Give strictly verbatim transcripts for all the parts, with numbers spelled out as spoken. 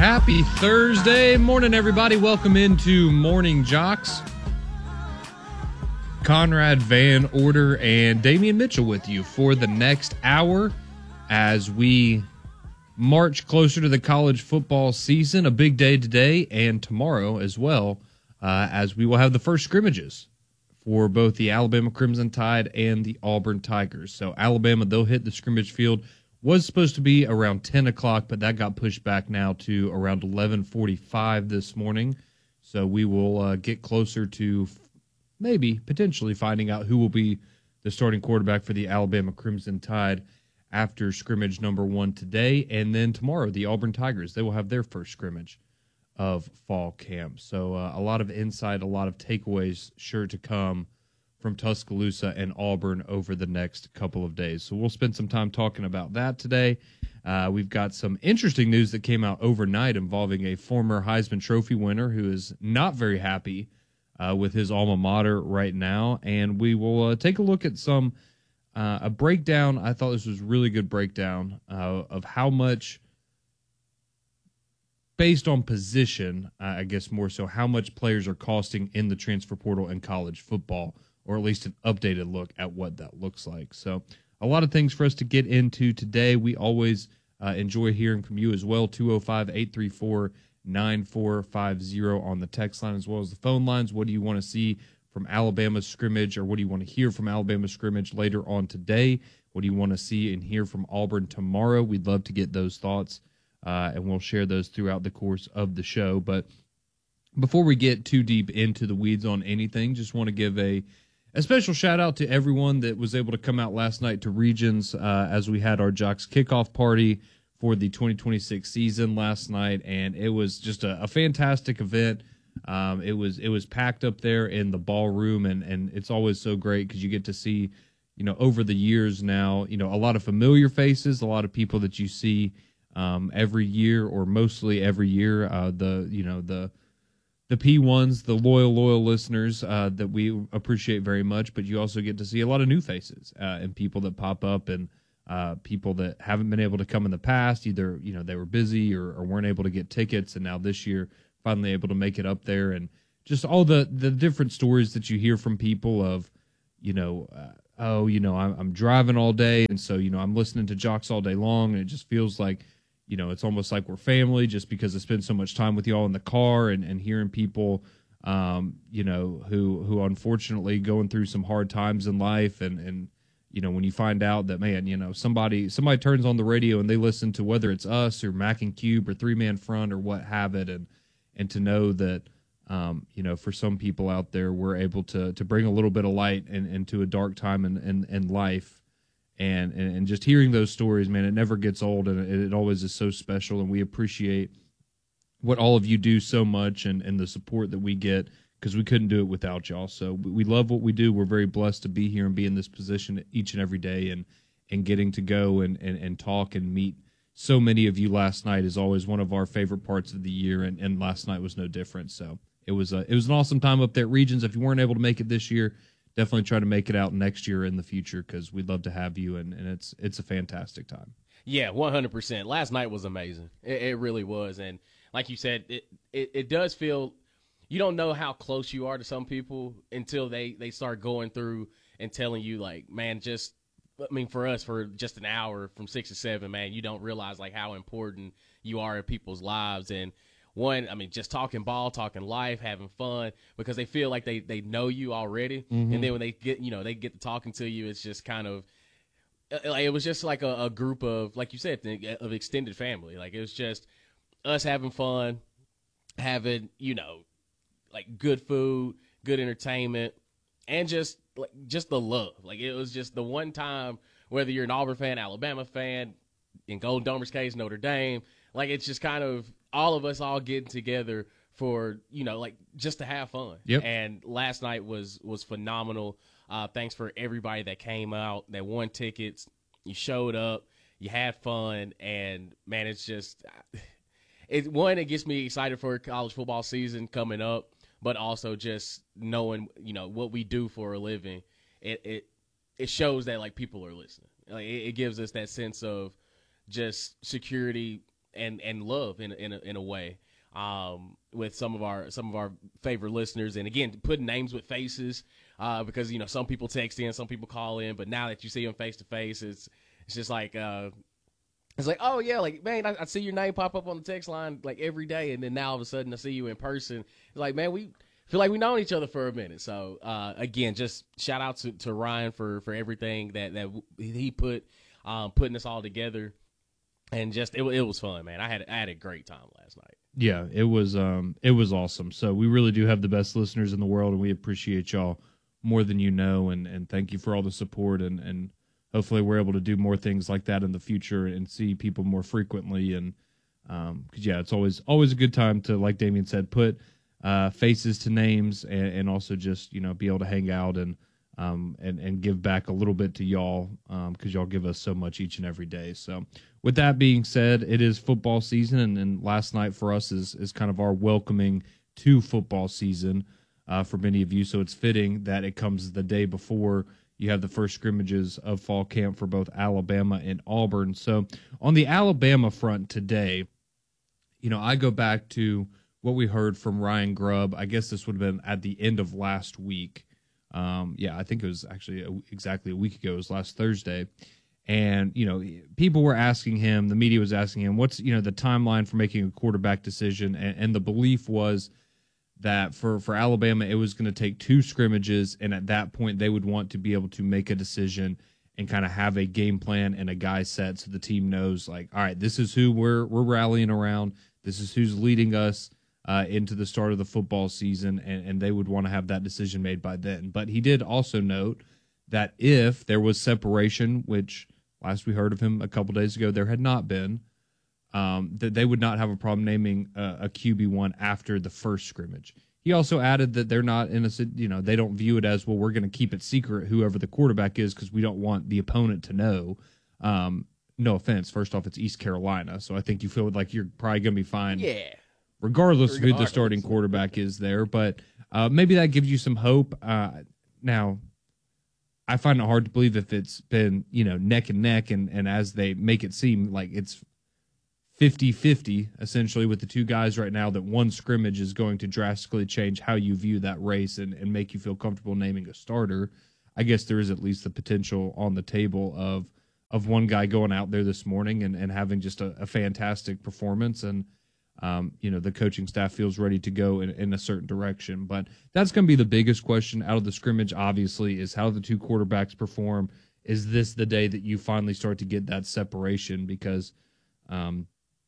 Happy Thursday morning, everybody. Welcome into Morning Jocks. Conrad Van Order and Damian Mitchell with you for the next hour as we march closer to the college football season. A big day today and tomorrow as well, uh, as we will have the first scrimmages for both the Alabama Crimson Tide and the Auburn Tigers. So Alabama, they'll hit the scrimmage field. Was supposed to be around ten o'clock, but that got pushed back now to around eleven forty-five this morning. So we will uh, get closer to f- maybe, potentially finding out who will be the starting quarterback for the Alabama Crimson Tide after scrimmage number one today. And then tomorrow, the Auburn Tigers, they will have their first scrimmage of fall camp. So uh, a lot of insight, a lot of takeaways sure to come from Tuscaloosa and Auburn over the next couple of days. So we'll spend some time talking about that today. Uh, we've got some interesting news that came out overnight involving a former Heisman Trophy winner who is not very happy uh, with his alma mater right now. And we will uh, take a look at some, uh, a breakdown. I thought this was a really good breakdown uh, of how much, based on position, uh, I guess more so, how much players are costing in the transfer portal in college football, or at least an updated look at what that looks like. So a lot of things for us to get into today. We always uh, enjoy hearing from you as well. two oh five, eight three four, nine four five oh on the text line as well as the phone lines. What do you want to see from Alabama's scrimmage, or what do you want to hear from Alabama's scrimmage later on today? What do you want to see and hear from Auburn tomorrow? We'd love to get those thoughts, uh, and we'll share those throughout the course of the show. But before we get too deep into the weeds on anything, just want to give a A special shout-out to everyone that was able to come out last night to Regions uh, as we had our Jocks kickoff party for the twenty twenty-six season last night, and it was just a, a fantastic event. Um, it was it was packed up there in the ballroom, and, and it's always so great because you get to see, you know, over the years now, you know, a lot of familiar faces, a lot of people that you see um, every year or mostly every year. Uh, the you know the The P ones, the loyal, loyal listeners uh, that we appreciate very much, but you also get to see a lot of new faces uh, and people that pop up and uh, people that haven't been able to come in the past. Either, you know, they were busy or, or weren't able to get tickets, and now this year finally able to make it up there. And just all the, the different stories that you hear from people of, you know, uh, oh, you know, I'm, I'm driving all day, and so, you know, I'm listening to Jocks all day long, and it just feels like, you know, it's almost like we're family just because I spend so much time with y'all in the car and, and hearing people, um, you know, who who unfortunately going through some hard times in life. And, and, you know, when you find out that, man, you know, somebody somebody turns on the radio and they listen to whether it's us or Mac and Cube or Three Man Front or what have it. And and to know that, um, you know, for some people out there, we're able to to bring a little bit of light in, into a dark time in, in, in life. And, and and just hearing those stories, man, it never gets old, and it, it always is so special. And we appreciate what all of you do so much, and, and the support that we get, because we couldn't do it without y'all. So we love what we do. We're very blessed to be here and be in this position each and every day, and and getting to go and, and, and talk and meet so many of you last night is always one of our favorite parts of the year, and, and last night was no different. So it was a, it was an awesome time up there at Regions. If you weren't able to make it this year, definitely try to make it out next year in the future, because we'd love to have you, and, and it's it's a fantastic time. Yeah, one hundred percent. Last night was amazing. It, it really was. And like you said, it, it, it does feel – you don't know how close you are to some people until they, they start going through and telling you, like, man, just – I mean, for us, for just an hour from six to seven, man, you don't realize, like, how important you are in people's lives. And – One, I mean, just talking ball, talking life, having fun, because they feel like they, they know you already. Mm-hmm. And then when they get, you know, they get to talking to you, it's just kind of, like, it was just like a, a group of, like you said, of extended family. Like, it was just us having fun, having, you know, like good food, good entertainment, and just, like, just the love. Like, it was just the one time, whether you're an Auburn fan, Alabama fan, in Golden Domer's case, Notre Dame, like, it's just kind of all of us all getting together for, you know, like, just to have fun. Yep. And last night was was phenomenal. Uh, thanks for everybody that came out, that won tickets. You showed up, you had fun, and, man, it's just it. One, it gets me excited for college football season coming up, but also just knowing, you know, what we do for a living. It it it shows that, like, people are listening. Like, it, it gives us that sense of just security and and love in in a, in a way. Um, with some of our some of our favorite listeners, and again, putting names with faces, uh, because you know some people text in, some people call in, but now that you see them face to face, it's it's just like uh, it's like, oh yeah, like man, I, I see your name pop up on the text line like every day, and then now all of a sudden I see you in person. It's like, man, we feel like we known each other for a minute. So uh, again, just shout out to, to Ryan for for everything that that he put um, putting us all together, and just it it was fun, man. I had I had a great time last night. Yeah, it was um it was awesome. So we really do have the best listeners in the world, and we appreciate y'all more than you know, and, and thank you for all the support, and, and hopefully we're able to do more things like that in the future and see people more frequently. And um because yeah, it's always always a good time to, like Damian said, put uh faces to names, and, and also just, you know, be able to hang out and um and, and give back a little bit to y'all, um because y'all give us so much each and every day. So with that being said, it is football season, and, and last night for us is is kind of our welcoming to football season uh, for many of you. So it's fitting that it comes the day before you have the first scrimmages of fall camp for both Alabama and Auburn. So on the Alabama front today, you know, I go back to what we heard from Ryan Grubb. I guess this would have been at the end of last week. Um, yeah, I think it was actually a, exactly a week ago. It was last Thursday. And, you know, people were asking him, the media was asking him, what's, you know, the timeline for making a quarterback decision. And, and the belief was that for, for Alabama, it was going to take two scrimmages. And at that point, they would want to be able to make a decision and kind of have a game plan and a guy set so the team knows, like, all right, this is who we're we're rallying around. This is who's leading us uh, into the start of the football season. And, and they would want to have that decision made by then. But he did also note that if there was separation, which last we heard of him a couple days ago, there had not been, um, that they would not have a problem naming uh, a Q B one after the first scrimmage. He also added that they're not in a, you know, they don't view it as, well, we're going to keep it secret, whoever the quarterback is, because we don't want the opponent to know. Um, no offense. First off, it's East Carolina, so I think you feel like you're probably going to be fine. Yeah. Regardless, regardless of who the starting quarterback is there. But uh, maybe that gives you some hope. Uh, now, I find it hard to believe if it's been, you know, neck and neck, and, and as they make it seem like it's fifty-fifty, essentially, with the two guys right now, that one scrimmage is going to drastically change how you view that race and, and make you feel comfortable naming a starter. I guess there is at least the potential on the table of of one guy going out there this morning and, and having just a, a fantastic performance, and Um, you know, the coaching staff feels ready to go in, in a certain direction. But that's going to be the biggest question out of the scrimmage, obviously, is how the two quarterbacks perform. Is this the day that you finally start to get that separation? Because um,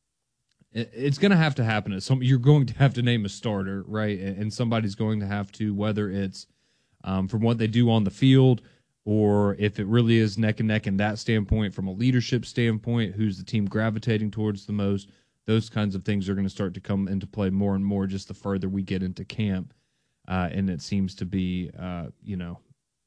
it, it's going to have to happen. At some, you're going to have to name a starter, right? And, and somebody's going to have to, whether it's um, from what they do on the field, or if it really is neck and neck in that standpoint, from a leadership standpoint, who's the team gravitating towards the most. Those kinds of things are going to start to come into play more and more just the further we get into camp. Uh, and it seems to be, uh, you know,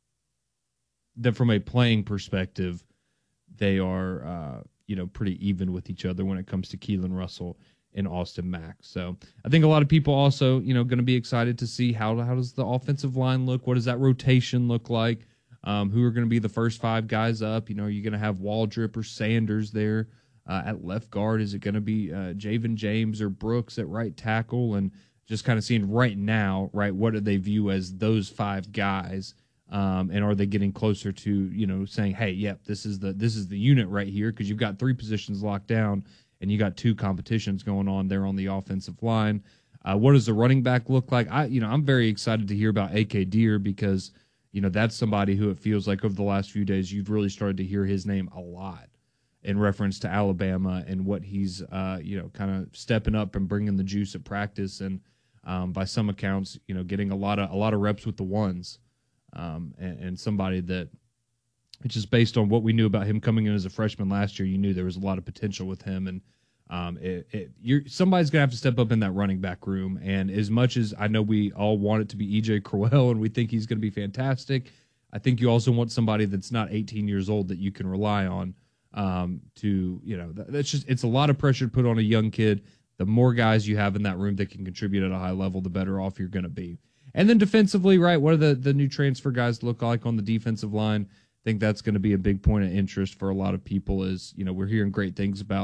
that from a playing perspective, they are, uh, you know, pretty even with each other when it comes to Keelan Russell and Austin Mack. So I think a lot of people also, you know, going to be excited to see how, how does the offensive line look? What does that rotation look like? Um, who are going to be the first five guys up? You know, are you going to have Waldrip or Sanders there? Uh, at left guard, is it going to be uh, Javen James or Brooks at right tackle? And just kind of seeing right now, right, what do they view as those five guys? Um, and are they getting closer to, you know, saying, hey, yep, this is the this is the unit right here, because you've got three positions locked down and you got two competitions going on there on the offensive line. Uh, what does the running back look like? I, you know, I'm very excited to hear about A K Deer, because, you know, that's somebody who it feels like over the last few days you've really started to hear his name a lot in reference to Alabama and what he's, uh, you know, kind of stepping up and bringing the juice at practice, and um, by some accounts, you know, getting a lot of a lot of reps with the ones, um, and, and somebody that, it's just based on what we knew about him coming in as a freshman last year, you knew there was a lot of potential with him, and um, it, it, you're somebody's gonna have to step up in that running back room. And as much as I know we all want it to be E J Crowell and we think he's going to be fantastic, I think you also want somebody that's not eighteen years old that you can rely on. Um, to, you know, that, that's just, it's a lot of pressure to put on a young kid. The more guys you have in that room that can contribute at a high level, the better off you're going to be. And then defensively, right, what are the, the new transfer guys look like on the defensive line? I think that's going to be a big point of interest for a lot of people is, you know, we're hearing great things about,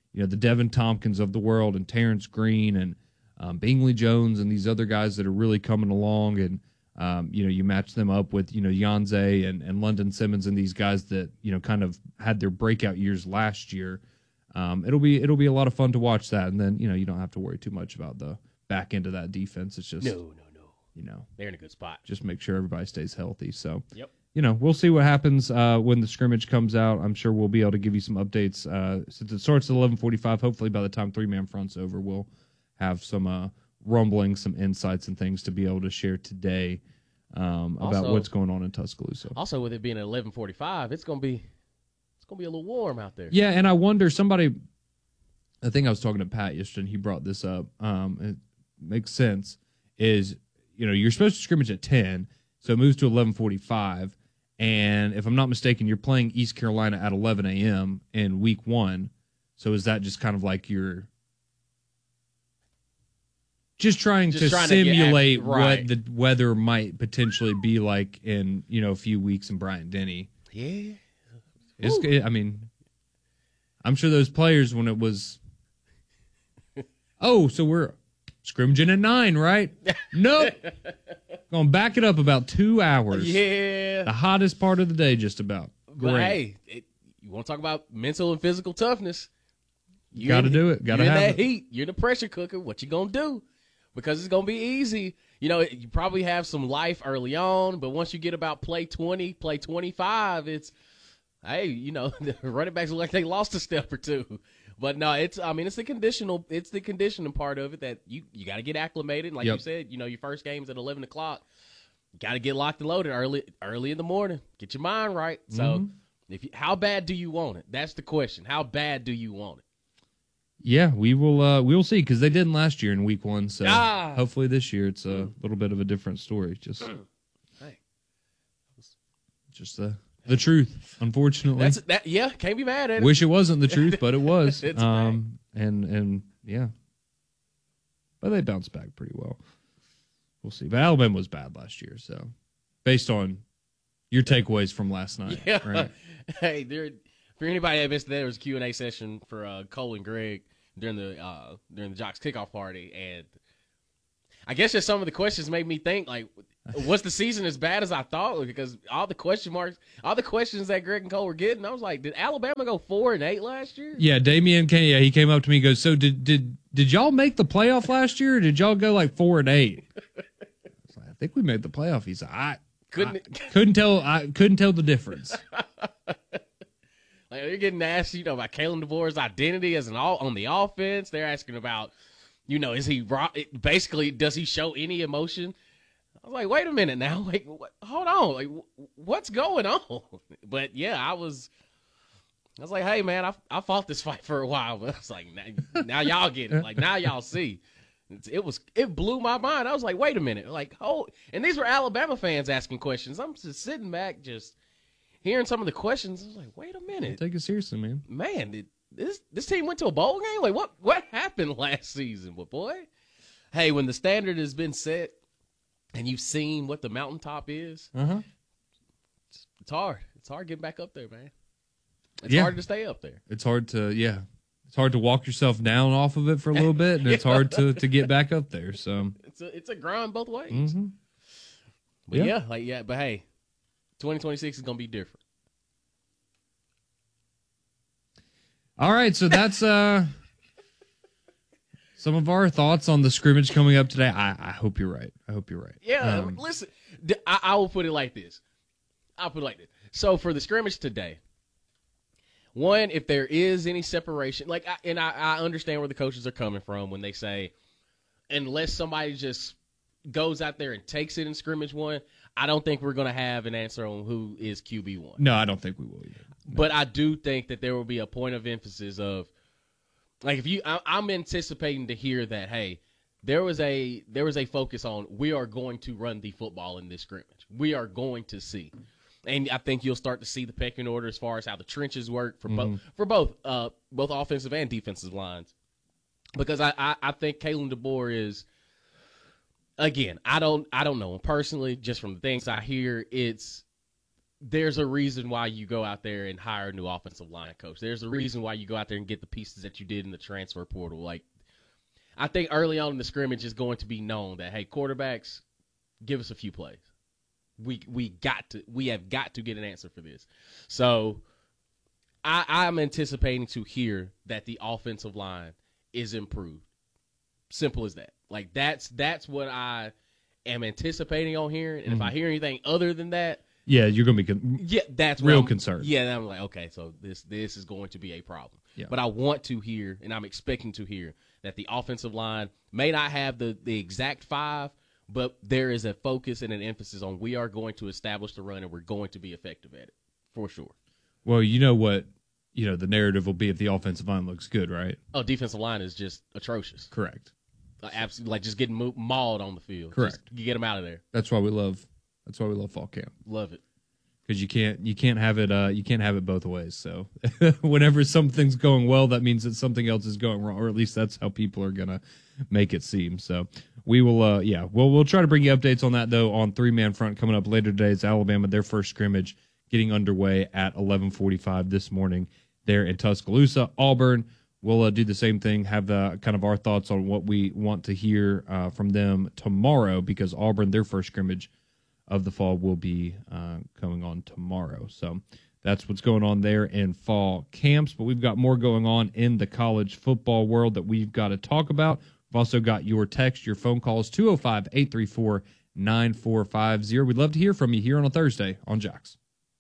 you know, the Devin Tompkins of the world and Terrence Green and um, Bingley Jones and these other guys that are really coming along. And, um, you know, you match them up with, you know, Yanze and, and London Simmons and these guys that, you know, kind of had their breakout years last year. Um, it'll be it'll be a lot of fun to watch that. And then, you know, you don't have to worry too much about the back end of that defense. It's just, No, no, no. you know, They're in a good spot. just make sure everybody stays healthy. So, Yep. you know, we'll see what happens uh, when the scrimmage comes out. I'm sure we'll be able to give you some updates. Uh, since it starts at eleven forty-five, hopefully by the time three-man front's over, we'll have some uh, rumblings, some insights and things to be able to share today um, about Also- what's going on in Tuscaloosa. Also, with it being at eleven forty-five, it's gonna be it's gonna be a little warm out there. Yeah, and I wonder, somebody, I think I was talking to Pat yesterday, and he brought this up. Um, it makes sense, is, you know, you're supposed to scrimmage at ten, so it moves to eleven forty-five, and if I'm not mistaken, you're playing East Carolina at eleven a.m. in week one, so is that just kind of like your just trying Just to trying to get simulate at- right. what the weather might potentially be like in, you know, a few weeks in Bryant-Denny? Yeah. It's, Ooh. I mean, I'm sure those players, when it was, oh, so we're scrimmaging at nine, right? Nope. Going to back it up about two hours. Yeah. The hottest part of the day, just about. But Great. hey, it, you want to talk about mental and physical toughness? You Gotta in- do it. Gotta you're have in that it. heat. You're the pressure cooker. What you gonna do? Because it's gonna be easy. You know, you probably have some life early on, but once you get about play twenty, play twenty-five, it's hey, you know, the running backs look like they lost a step or two. But no, it's I mean, it's the conditional, it's the conditioning part of it that you you got to get acclimated. Like Yep. you said, you know, your first game's at eleven o'clock. Got to get locked and loaded early early in the morning. Get your mind right. So, Mm-hmm. if you, how bad do you want it? That's the question. How bad do you want it? Yeah, we will. Uh, we will see, because they didn't last year in week one. So Ah. hopefully this year it's a little bit of a different story. Just, Hey, just the the truth. Unfortunately, that's that. Yeah, can't be mad at it. wish it wasn't the truth, but it was. It's um, and and yeah, but they bounced back pretty well. We'll see. But Alabama was bad last year, so based on your takeaways from last night, Yeah. right? Hey, there. For anybody that missed that, there was a Q and A session for uh, Cole and Greg during the uh, during the Jocks kickoff party, and I guess just some of the questions made me think like, was the season as bad as I thought? Because all the question marks, all the questions that Greg and Cole were getting, I was like, did Alabama go four and eight last year? Yeah, Damian came. Yeah, he came up to me and goes, "So did did did y'all make the playoff last year? Or did y'all go like four and eight?" I was like, I think we made the playoff. He's like, I Couldn't I couldn't tell. I couldn't tell the difference. Like, they're getting asked, you know, about Kalen DeVore's identity as an all on the offense. They're asking about, you know, is he ro- basically does he show any emotion? I was like, wait a minute now, like, what, hold on, like, what's going on? But yeah, I was, I was like, hey man, I I fought this fight for a while, but I was like, now, now y'all get it, like now y'all see. It's, it was it blew my mind. I was like, wait a minute, like, oh, and these were Alabama fans asking questions. I'm just sitting back, just hearing some of the questions. I was like, wait a minute. Take it seriously, man. Man, did this this team went to a bowl game? Like what what happened last season? But boy, hey, when the standard has been set and you've seen what the mountaintop is, Uh huh. it's, it's hard. It's hard getting back up there, man. It's Yeah. hard to stay up there. It's hard to yeah. It's hard to walk yourself down off of it for a little bit, and it's Yeah. hard to to get back up there. So. It's a it's a grind both ways. Mm-hmm. But Yeah. yeah. like yeah, but hey, twenty twenty-six is gonna be different. All right, so that's uh some of our thoughts on the scrimmage coming up today. I, I hope you're right. I hope you're right. Yeah, Um, listen, d- I, I will put it like this. I'll put it like this. So for the scrimmage today, one, if there is any separation, like, I, and I, I understand where the coaches are coming from when they say, unless somebody just goes out there and takes it in scrimmage one, I don't think we're going to have an answer on who is Q B one. no, I don't think we will either. But I do think that there will be a point of emphasis of, like, if you, I, I'm anticipating to hear that, hey, there was a there was a focus on we are going to run the football in this scrimmage. We are going to see, and I think you'll start to see the pecking order as far as how the trenches work for both for both uh both offensive and defensive lines, because I I, I think Kalen DeBoer is. Again, I don't I don't know him personally. Just from the things I hear, it's there's a reason why you go out there and hire a new offensive line coach. There's a reason why you go out there and get the pieces that you did in the transfer portal. Like, I think early on in the scrimmage is going to be known that, hey, quarterbacks, give us a few plays. We we got to we have got to get an answer for this. So I, I'm anticipating to hear that the offensive line is improved. Simple as that. Like that's that's what I am anticipating on hearing. And mm-hmm. if I hear anything other than that, yeah, you're gonna be con- yeah, that's real concerned. Yeah, I'm like, okay, so this this is going to be a problem. Yeah. But I want to hear, and I'm expecting to hear that the offensive line may not have the the exact five. But there is a focus and an emphasis on we are going to establish the run and we're going to be effective at it, for sure. Well, you know what, you know, the narrative will be if the offensive line looks good, right? Oh, defensive line is just atrocious. Correct. Uh, absolutely, like just getting mo- mauled on the field. Correct. Just, you get them out of there. That's why we love. That's why we love fall camp. Love it. Because you can't you can't have it uh, you can't have it both ways. So whenever something's going well, that means that something else is going wrong, or at least that's how people are gonna make it seem. So we will, uh, yeah, well, we'll try to bring you updates on that though on three man front coming up later today. It's Alabama, their first scrimmage getting underway at eleven forty-five this morning there in Tuscaloosa. Auburn will uh, do the same thing. Have the kind of our thoughts on what we want to hear uh, from them tomorrow because Auburn, their first scrimmage of the fall will be uh, coming on tomorrow. So that's what's going on there in fall camps. But we've got more going on in the college football world that we've got to talk about. We've also got your text, your phone calls, two oh five, eight three four, nine four five zero. We'd love to hear from you here on a Thursday on Jax.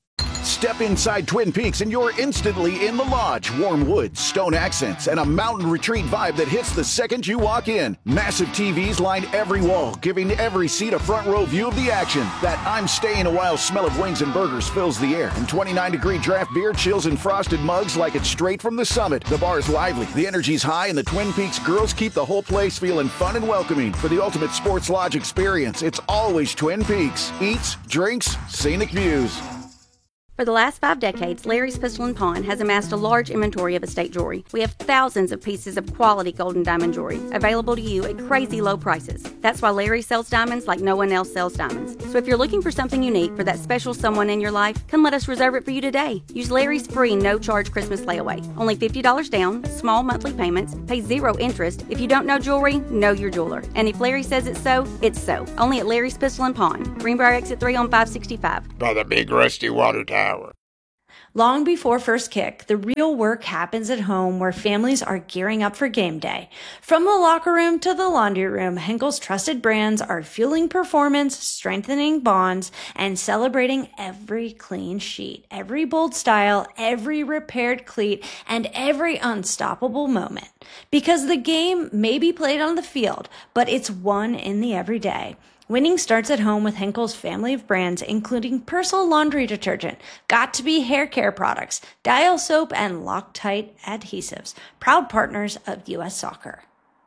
Step inside Twin Peaks and you're instantly in the lodge. Warm woods, stone accents, and a mountain retreat vibe that hits the second you walk in. Massive T Vs line every wall, giving every seat a front row view of the action. That I'm staying a while smell of wings and burgers fills the air. And twenty-nine degree draft beer chills in frosted mugs like it's straight from the summit. The bar's lively, the energy's high, and the Twin Peaks girls keep the whole place feeling fun and welcoming. For the ultimate sports lodge experience, it's always Twin Peaks. Eats, drinks, scenic views. For the last five decades, Larry's Pistol and Pawn has amassed a large inventory of estate jewelry. We have thousands of pieces of quality gold and diamond jewelry available to you at crazy low prices. That's why Larry sells diamonds like no one else sells diamonds. So if you're looking for something unique for that special someone in your life, come let us reserve it for you today. Use Larry's free no-charge Christmas layaway. Only fifty dollars down, small monthly payments, pay zero interest. If you don't know jewelry, know your jeweler. And if Larry says it's so, it's so. Only at Larry's Pistol and Pawn, Greenbrier Exit three on five sixty-five. By the big rusty water tower. Long before first kick, the real work happens at home where families are gearing up for game day. From the locker room to the laundry room, Henkel's trusted brands are fueling performance, strengthening bonds, and celebrating every clean sheet, every bold style, every repaired cleat, and every unstoppable moment. Because the game may be played on the field, but it's won in the everyday. Winning starts at home with Henkel's family of brands, including Persil laundry detergent, Got2b hair care products, Dial soap, and Loctite adhesives, proud partners of U S Soccer.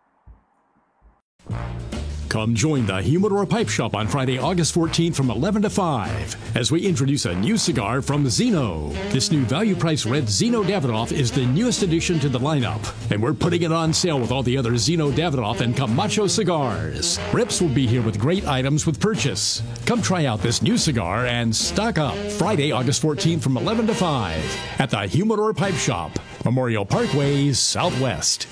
Come join the Humidor Pipe Shop on Friday, August fourteenth from eleven to five as we introduce a new cigar from Zeno. This new value-priced red Zeno Davidoff is the newest addition to the lineup, and we're putting it on sale with all the other Zeno Davidoff and Camacho cigars. Rips will be here with great items with purchase. Come try out this new cigar and stock up Friday, August fourteenth from eleven to five at the Humidor Pipe Shop, Memorial Parkway, Southwest.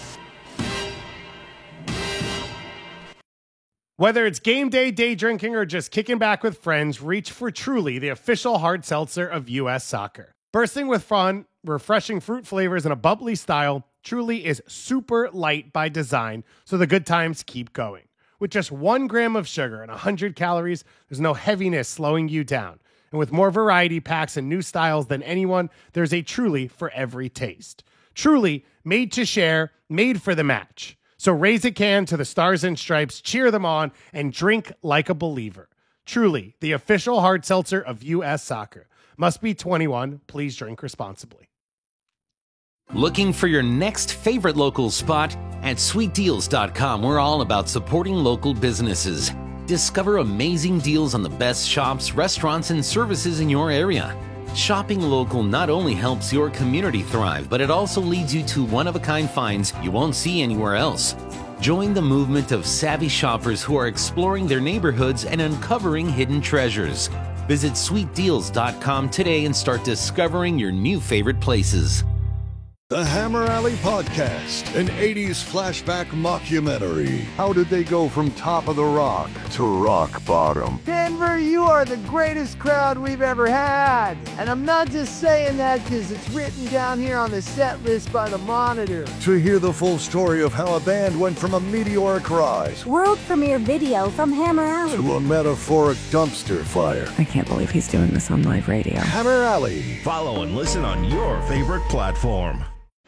Whether it's game day, day drinking, or just kicking back with friends, reach for Truly, the official hard seltzer of U S Soccer. Bursting with fun, refreshing fruit flavors, and a bubbly style, Truly is super light by design, so the good times keep going. With just one gram of sugar and one hundred calories, there's no heaviness slowing you down. And with more variety packs and new styles than anyone, there's a Truly for every taste. Truly, made to share, made for the match. So raise a can to the Stars and Stripes, cheer them on, and drink like a believer. Truly, the official hard seltzer of U S Soccer. Must be twenty-one. Please drink responsibly. Looking for your next favorite local spot? At sweet deals dot com, we're all about supporting local businesses. Discover amazing deals on the best shops, restaurants, and services in your area. Shopping local not only helps your community thrive, but it also leads you to one-of-a-kind finds you won't see anywhere else. Join the movement of savvy shoppers who are exploring their neighborhoods and uncovering hidden treasures. Visit sweet deals dot com today and start discovering your new favorite places. The Hammer Alley Podcast, an eighties flashback mockumentary. How did they go from top of the rock to rock bottom? Denver, you are the greatest crowd we've ever had. And I'm not just saying that because it's written down here on the set list by the Monitor. To hear the full story of how a band went from a meteoric rise, world premiere video from Hammer Alley, to a metaphoric dumpster fire. I can't believe he's doing this on live radio. Hammer Alley. Follow and listen on your favorite platform.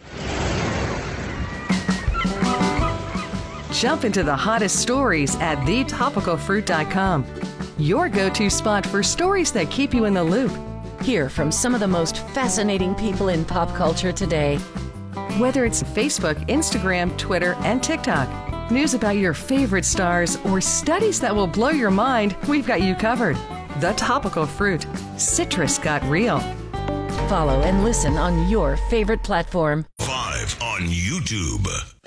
Jump into the hottest stories at the topical fruit dot com. Your go-to spot for stories that keep you in the loop. Hear from some of the most fascinating people in pop culture today. Whether it's Facebook, Instagram, Twitter, and TikTok, news about your favorite stars, or studies that will blow your mind, we've got you covered. The Topical Fruit. Citrus got real. Follow and listen on your favorite platform. Five on YouTube.